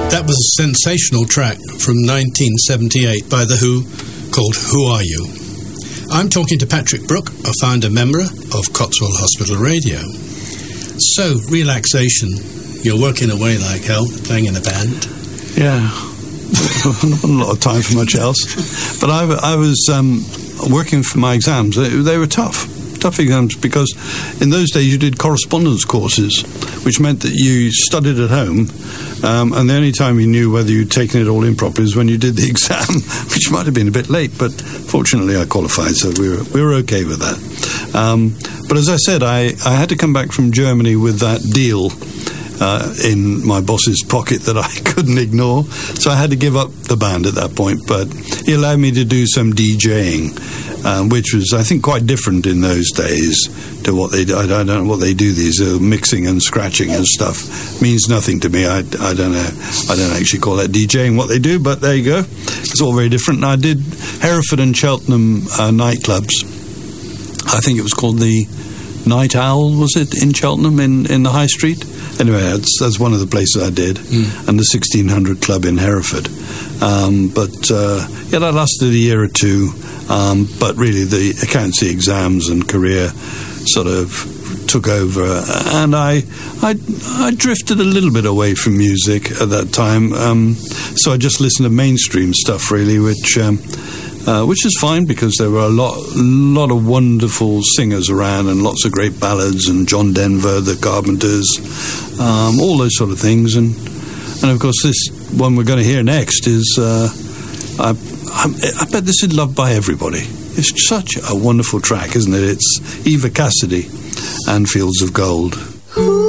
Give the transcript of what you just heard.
That was a sensational track from 1978 by The Who called Who Are You? I'm talking to Patrick Brook, a founder member of Cotswold Hospital Radio. So, relaxation. You're working away like hell, playing in a band. Yeah. Not a lot of time for much else. But I was working for my exams. They were tough exams, because in those days you did correspondence courses, which meant that you studied at home, and the only time you knew whether you'd taken it all in properly was when you did the exam, which might have been a bit late, but fortunately I qualified, so we were okay with that. But as I said, I had to come back from Germany with that deal in my boss's pocket that I couldn't ignore, so I had to give up the band at that point. But he allowed me to do some DJing, which was, I think, quite different in those days to what they do. I don't know what they do. These mixing and scratching and stuff means nothing to me. I don't know. I don't actually call that DJing what they do, but there you go. It's all very different. And I did Hereford and Cheltenham nightclubs. I think it was called the Night Owl, was it, in Cheltenham in the High Street? Anyway, that's one of the places I did, and the 1600 Club in Hereford. That lasted a year or two, but really the accountancy exams and career sort of took over, and I drifted a little bit away from music at that time, so I just listened to mainstream stuff, really, which is fine, because there were a lot of wonderful singers around, and lots of great ballads, and John Denver, the Carpenters, all those sort of things, and of course this one we're going to hear next is I bet this is loved by everybody. It's such a wonderful track, isn't it? It's Eva Cassidy and Fields of Gold. Ooh.